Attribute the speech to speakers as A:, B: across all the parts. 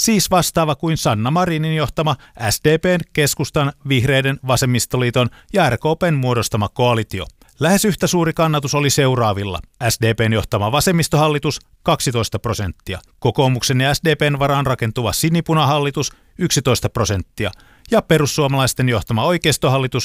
A: siis vastaava kuin Sanna Marinin johtama SDP:n, Keskustan, Vihreiden, Vasemmistoliiton ja RKP:n muodostama koalitio. Lähes yhtä suuri kannatus oli seuraavilla. SDP:n johtama vasemmistohallitus 12%, kokoomuksen ja SDP:n varaan rakentuva sinipunahallitus 11% ja perussuomalaisten johtama oikeistohallitus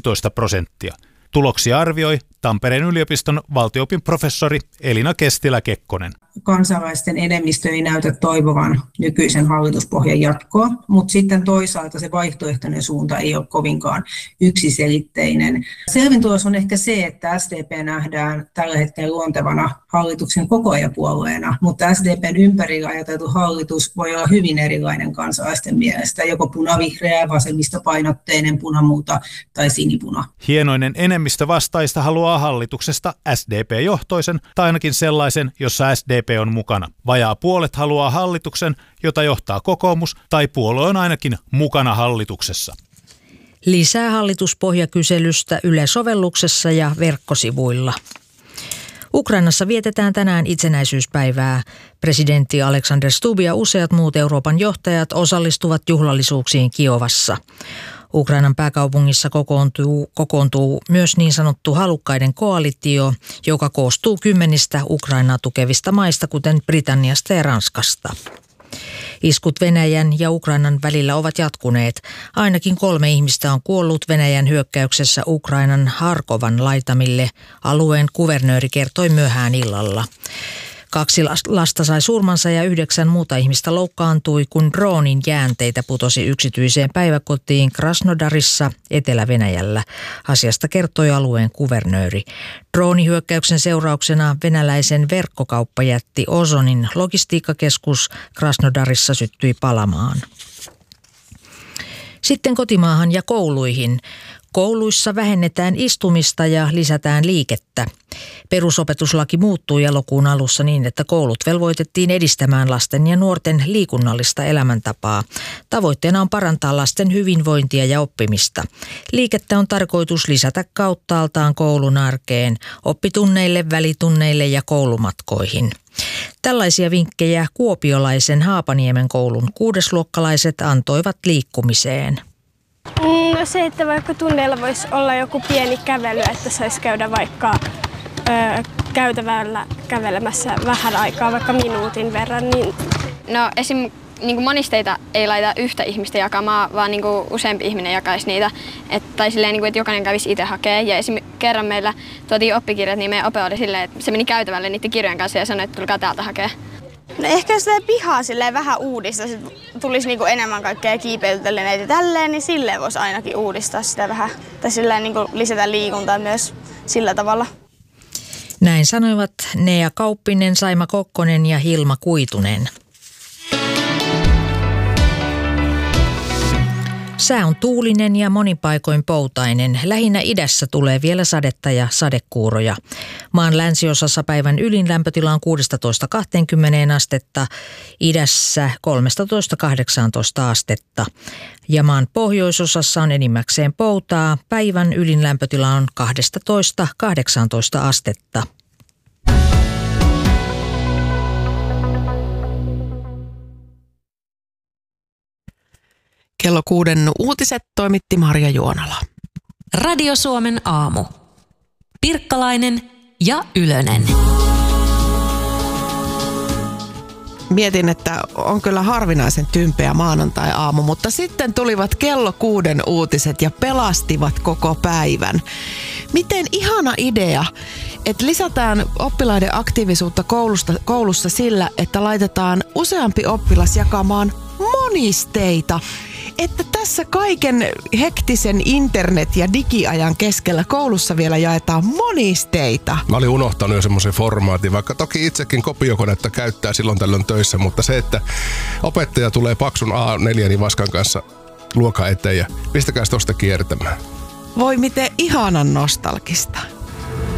A: 11%. Tuloksia arvioi Tampereen yliopiston valtio-opin professori Elina Kestilä-Kekkonen.
B: Kansalaisten enemmistö ei näytä toivovan nykyisen hallituspohjan jatkoa, mutta sitten toisaalta se vaihtoehtoinen suunta ei ole kovinkaan yksiselitteinen. Selvin tulos on ehkä se, että SDP nähdään tällä hetkellä luontevana hallituksen kokoajapuolueena, mutta SDPn ympärillä ajateltu hallitus voi olla hyvin erilainen kansalaisten mielestä, joko punavihreä, vasemmistopainotteinen, punamulta tai sinipuna.
A: Hienoinen enemmistö vastaista haluaa hallituksesta SDP-johtoisen tai ainakin sellaisen, jossa SDP on mukana. Vajaa puolet haluaa hallituksen, jota johtaa kokoomus tai puolue on ainakin mukana hallituksessa.
C: Lisää hallituspohjakyselystä Yle-sovelluksessa ja verkkosivuilla. Ukrainassa vietetään tänään itsenäisyyspäivää. Presidentti Alexander Stubb ja useat muut Euroopan johtajat osallistuvat juhlallisuuksiin Kiovassa. Ukrainan pääkaupungissa kokoontuu myös niin sanottu halukkaiden koalitio, joka koostuu 10 Ukrainaa tukevista maista, kuten Britanniasta ja Ranskasta. Iskut Venäjän ja Ukrainan välillä ovat jatkuneet. Ainakin 3 ihmistä on kuollut Venäjän hyökkäyksessä Ukrainan Harkovan laitamille, alueen kuvernööri kertoi myöhään illalla. 2 lasta sai surmansa ja 9 muuta ihmistä loukkaantui, kun droonin jäänteitä putosi yksityiseen päiväkotiin Krasnodarissa Etelä-Venäjällä. Asiasta kertoi alueen kuvernööri. Droonihyökkäyksen seurauksena venäläisen verkkokauppajätti Ozonin logistiikkakeskus Krasnodarissa syttyi palamaan. Sitten kotimaahan ja kouluihin. Kouluissa vähennetään istumista ja lisätään liikettä. Perusopetuslaki muuttui elokuun alussa niin, että koulut velvoitettiin edistämään lasten ja nuorten liikunnallista elämäntapaa. Tavoitteena on parantaa lasten hyvinvointia ja oppimista. Liikettä on tarkoitus lisätä kauttaaltaan koulun arkeen, oppitunneille, välitunneille ja koulumatkoihin. Tällaisia vinkkejä kuopiolaisen Haapaniemen koulun 6-luokkalaiset antoivat liikkumiseen.
D: No se, että vaikka tunneilla voisi olla joku pieni kävely, että saisi käydä vaikka käytävällä kävelemässä vähän aikaa, vaikka minuutin verran. Niin...
E: No esim. Niin monisteita ei laita yhtä ihmistä jakamaan, vaan niin useampi ihminen jakaisi niitä. Tai silleen, että jokainen kävisi itse hakemaan. Ja esim. Kerran meillä tuotiin oppikirjat, niin meidän ope oli silleen, että se meni käytävälle niiden kirjojen kanssa ja sanoi, että tulkaa täältä hakemaan.
F: No ehkä jos pihaa silleen vähän uudistaa, tulisi niinku enemmän kaikkea kiipeilyteleneitä ja tälleen, niin silleen voisi ainakin uudistaa sitä vähän. Tai silleen niinku lisätä liikuntaa myös sillä tavalla.
C: Näin sanoivat Nea Kauppinen, Saima Kokkonen ja Hilma Kuitunen. Sää on tuulinen ja monin paikoin poutainen. Lähinnä idässä tulee vielä sadetta ja sadekuuroja. Maan länsiosassa päivän ylin lämpötila on 16-20 astetta, idässä 13-18 astetta. Ja maan pohjoisosassa on enimmäkseen poutaa. Päivän ylin lämpötila on 12-18 astetta.
G: Kello 6 uutiset toimitti Marja Juonala.
H: Radio Suomen aamu. Pirkkalainen ja Ylönen.
G: Mietin, että on kyllä harvinaisen tympeä maanantai-aamu, mutta sitten tulivat kello 6 uutiset ja pelastivat koko päivän. Miten ihana idea, että lisätään oppilaiden aktiivisuutta koulussa sillä, että laitetaan useampi oppilas jakamaan monisteita. Että tässä kaiken hektisen internet- ja digiajan keskellä koulussa vielä jaetaan monisteita.
I: Mä olin unohtanut jo semmoisen formaatin, vaikka toki itsekin kopiokonetta käyttää silloin tällöin töissä, mutta se, että opettaja tulee paksun A4-vaskan kanssa luokan eteen ja pistäkääs tosta kiertämään.
G: Voi miten ihanan nostalgista.